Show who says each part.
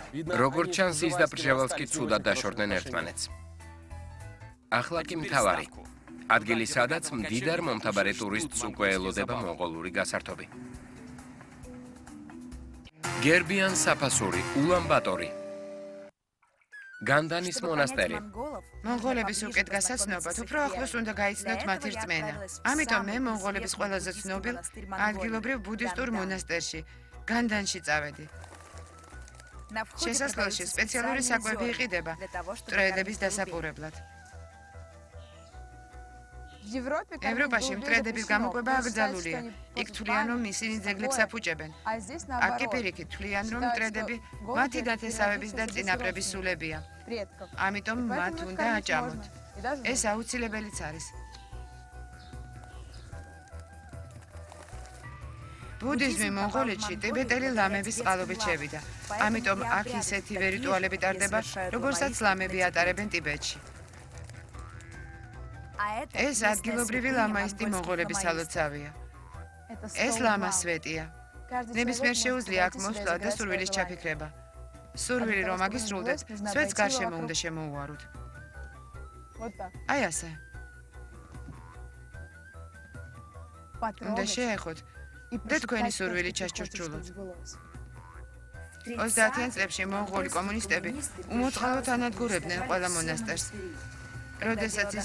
Speaker 1: როგორც ჩანს, ის და პრჟევალსკი ცუდად დაშორდნენ ერთმანეთს. ახლა კი მთავარი. ადგილი სადაც მდიდარ მომთაბარე ტურისტს უკვე ელოდება მონღოლური გასართობი. გერბიან საფასური, ულან-ბატორი. განდანის მონასტერი.
Speaker 2: მონღოლების უკეთგასაცნობად უფრო ახლოს უნდა გაიცნოთ მათი რწმენა. ამიტომ მე მონღოლების ყველაზე ცნობილ ადგილობრივ ბუდისტურ მონასტერში, განდანში წავედი. შესასვლელში სპეციალური საკვები იყიდება მტრედების დასაპურებლად. ევროპაში მტრედების გამოყვება აკრძალულია. იქ თვლიან, რომ ისინი ძეგლებს აფუჭებენ. აქ კი პირიქით თვლიან, რომ მტრედები მათი დათესავების და წინაპრების სულებია. ამიტომ მათ უნდა აჭამოთ. ეს აუცილებელიც არის. ბუდიზმი მონღოლეთში ტიბეტელი ლამების წყალობით შევიდა. ამიტომ აქ ისეთივე რიტუალები ტარდება, როგორსაც ლამები ატარებენ ტიბეტში. ეს ადგილობრივი ლამაისტი მონღოლების სალოცავია. ეს ლამა სვეტია. ნებისმიერ შეუძლია აქ მოსვლა და სურვილის ჩაფიქრება. სურვილი რომ აგისრულდეთ, სვეტს გარშემო უნდა შემოუაროთ. აი ასე. უნდა შეეხოთ და თქვენი სურვილი ჩასჩურჩულოთ. 30-იან წლებში მონღოლი კომუნისტები უმოწყალოდ ანადგურებდნენ ყველა მონასტერს. როდესაც